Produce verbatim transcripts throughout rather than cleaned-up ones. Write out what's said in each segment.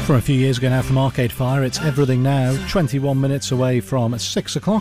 From a few years ago now from Arcade Fire, it's Everything Now, twenty-one minutes away from six o'clock.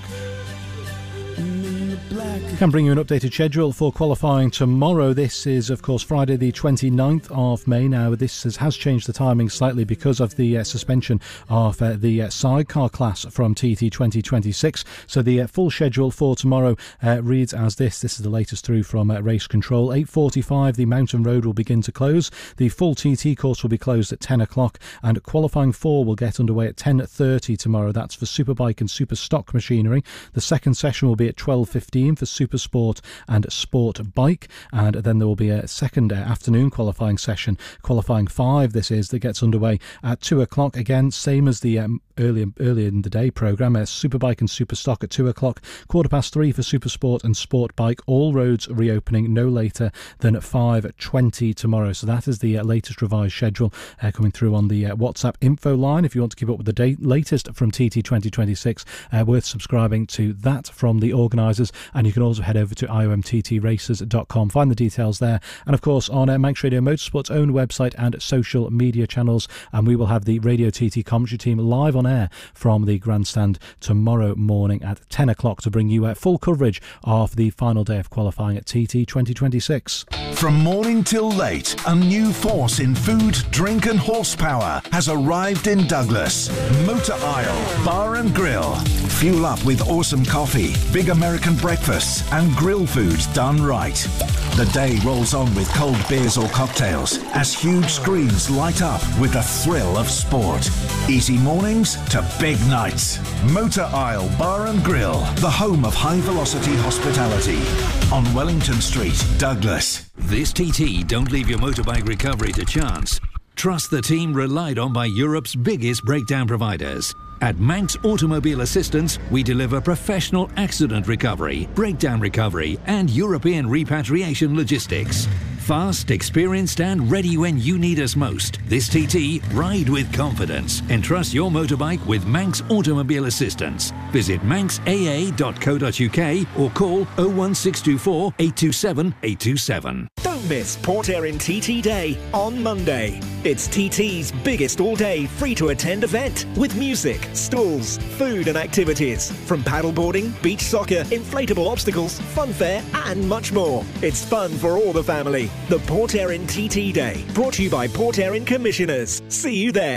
Can bring you an updated schedule for qualifying tomorrow. This is, of course, Friday the twenty-ninth of May. Now, this has, has changed the timing slightly because of the uh, suspension of uh, the uh, sidecar class from T T twenty twenty-six. So the uh, full schedule for tomorrow uh, reads as this. This is the latest through from uh, Race Control. eight forty-five, the Mountain Road will begin to close. The full T T course will be closed at ten o'clock, and qualifying four will get underway at ten thirty tomorrow. That's for Superbike and Super Stock machinery. The second session will be at twelve fifteen for Super Sport and Sport Bike, and then there will be a second uh, afternoon qualifying session, qualifying five this is, that gets underway at two o'clock. Again, same as the um, earlier earlier in the day programme, uh, Superbike and Super Stock at two o'clock, quarter past three for Super Sport and Sport Bike, all roads reopening no later than five twenty tomorrow. So that is the uh, latest revised schedule uh, coming through on the uh, WhatsApp info line. If you want to keep up with the date, latest from T T twenty twenty-six, uh, worth subscribing to that from the organisers, and you can also head over to I O M T T races dot com, find the details there, and of course on uh, Manx Radio Motorsport's own website and social media channels. And we will have the Radio T T commentary team live on air from the grandstand tomorrow morning at ten o'clock to bring you uh, full coverage of the final day of qualifying at T T twenty twenty-six. From morning till late, a new force in food, drink and horsepower has arrived in Douglas. Motor Isle Bar and Grill. Fuel up with awesome coffee, big American breakfasts and grill foods done right. The day rolls on with cold beers or cocktails as huge screens light up with the thrill of sport. Easy mornings to big nights. Motor Isle Bar and Grill, the home of high velocity hospitality on Wellington Street, Douglas. This T T don't leave your motorbike recovery to chance. Trust the team relied on by Europe's biggest breakdown providers. At Manx Automobile Assistance, we deliver professional accident recovery, breakdown recovery, and European repatriation logistics. Fast, experienced, and ready when you need us most. This T T, ride with confidence. Entrust your motorbike with Manx Automobile Assistance. Visit manx a a dot co dot u k or call oh one six two four, eight two seven, eight two seven. Don't miss Port Erin T T Day on Monday. It's T T's biggest all-day free-to-attend event with music, stalls, food and activities. From paddleboarding, beach soccer, inflatable obstacles, funfair and much more. It's fun for all the family. The Port Erin T T Day, brought to you by Port Erin Commissioners. See you there.